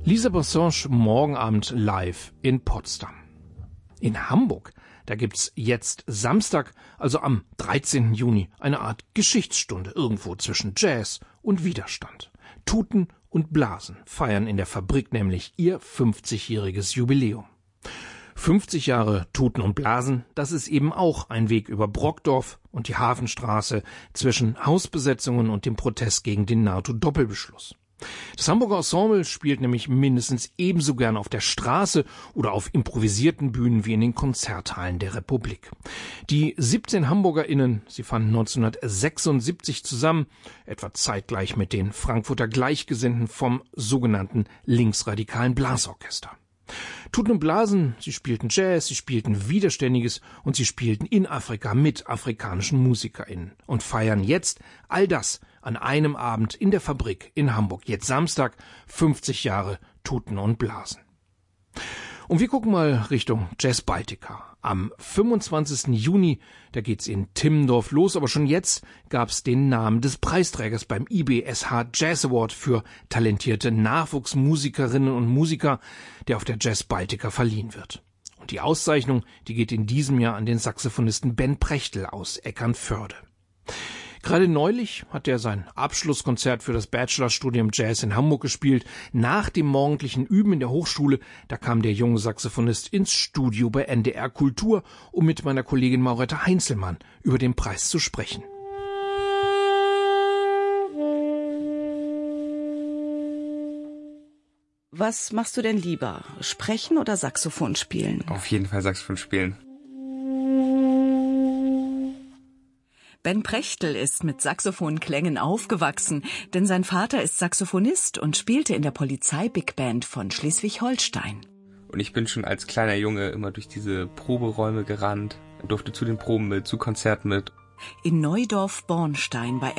Lisa Bossange morgen Abend live in Potsdam. In Hamburg, da gibt's jetzt Samstag, also am 13. Juni, eine Art Geschichtsstunde irgendwo zwischen Jazz und Widerstand. Tuten und Blasen feiern in der Fabrik nämlich ihr 50-jähriges Jubiläum. 50 Jahre Tuten und Blasen, das ist eben auch ein Weg über Brockdorf und die Hafenstraße zwischen Hausbesetzungen und dem Protest gegen den NATO-Doppelbeschluss. Das Hamburger Ensemble spielt nämlich mindestens ebenso gern auf der Straße oder auf improvisierten Bühnen wie in den Konzerthallen der Republik. Die 17 HamburgerInnen, sie fanden 1976 zusammen, etwa zeitgleich mit den Frankfurter Gleichgesinnten vom sogenannten linksradikalen Blasorchester. Tuten und Blasen, sie spielten Jazz, sie spielten Widerständiges und sie spielten in Afrika mit afrikanischen MusikerInnen und feiern jetzt all das an einem Abend in der Fabrik in Hamburg. Jetzt Samstag, 50 Jahre Tuten und Blasen. Und wir gucken mal Richtung Jazz Baltica. Am 25. Juni, da geht's in Timmendorf los, aber schon jetzt gab's den Namen des Preisträgers beim IBSH Jazz Award für talentierte Nachwuchsmusikerinnen und Musiker, der auf der Jazz Baltica verliehen wird. Und die Auszeichnung, die geht in diesem Jahr an den Saxophonisten Ben Prechtl aus Eckernförde. Gerade neulich hat er sein Abschlusskonzert für das Bachelorstudium Jazz in Hamburg gespielt. Nach dem morgendlichen Üben in der Hochschule, da kam der junge Saxophonist ins Studio bei NDR Kultur, um mit meiner Kollegin Maurette Heinzelmann über den Preis zu sprechen. Was machst du denn lieber? Sprechen oder Saxophon spielen? Auf jeden Fall Saxophon spielen. Ben Prechtl ist mit Saxophonklängen aufgewachsen, denn sein Vater ist Saxophonist und spielte in der Polizei-Big Band von Schleswig-Holstein. Und ich bin schon als kleiner Junge immer durch diese Proberäume gerannt, durfte zu den Proben mit, zu Konzerten mit. In Neudorf-Bornstein bei